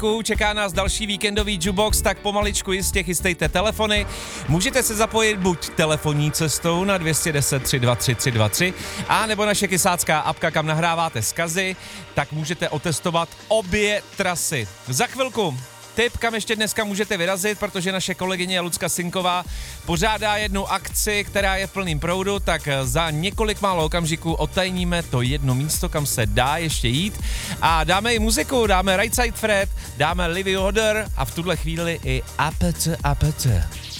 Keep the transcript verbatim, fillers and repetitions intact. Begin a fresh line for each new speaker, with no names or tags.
pátku, čeká nás další víkendový jukebox, tak pomaličku jistě chystejte telefony. Můžete se zapojit buď telefonní cestou na dvě set deset tři dva tři tři dva tři, a nebo naše kysácká apka, kam nahráváte zkazy, tak můžete otestovat obě trasy. Za chvilku tip, kam ještě dneska můžete vyrazit, protože naše kolegyně Lucka Sinková pořádá jednu akci, která je v plným proudu, tak za několik málo okamžiků odtajníme to jedno místo, kam se dá ještě jít, a dáme i muziku, dáme Right Side Fred, dáme Livy Hodder a v tuhle chvíli i A P C A P C.